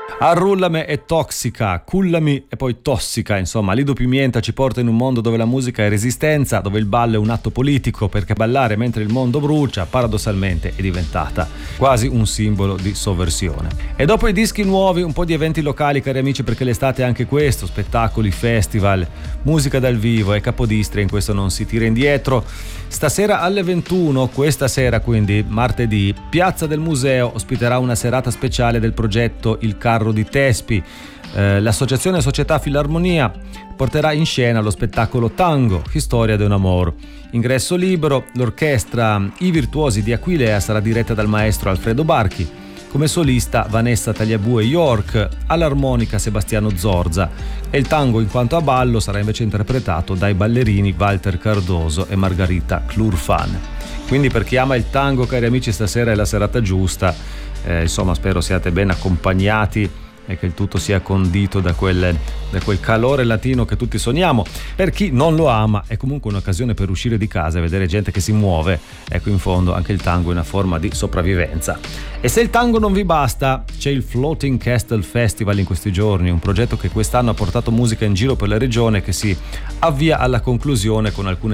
Arrullame e tossica, cullami e poi tossica, insomma Lido Pimienta ci porta in un mondo dove la musica è resistenza, dove il ballo è un atto politico, perché ballare mentre il mondo brucia paradossalmente è diventata quasi un simbolo di sovversione. E dopo i dischi nuovi un po' di eventi locali, cari amici, perché l'estate è anche questo, spettacoli, festival, musica dal vivo e Capodistria, in questo non si tira indietro. Stasera alle 21, questa sera quindi martedì, Piazza del Museo ospiterà una serata speciale del progetto Il Carro di Tespi. L'associazione Società Filarmonia porterà in scena lo spettacolo Tango, Historia de un Amor. Ingresso libero, l'orchestra I Virtuosi di Aquilea sarà diretta dal maestro Alfredo Barchi. Come solista Vanessa Tagliabue York, all'armonica Sebastiano Zorza, e il tango in quanto a ballo sarà invece interpretato dai ballerini Walter Cardoso e Margarita Clurfan. Quindi per chi ama il tango, cari amici, stasera è la serata giusta. Insomma, spero siate ben accompagnati e che il tutto sia condito da quel calore latino che tutti sogniamo. Per chi non lo ama è comunque un'occasione per uscire di casa e vedere gente che si muove. Ecco, in fondo anche il tango è una forma di sopravvivenza. E se il tango non vi basta, c'è il Floating Castle Festival in questi giorni, un progetto che quest'anno ha portato musica in giro per la regione, che si avvia alla conclusione con alcune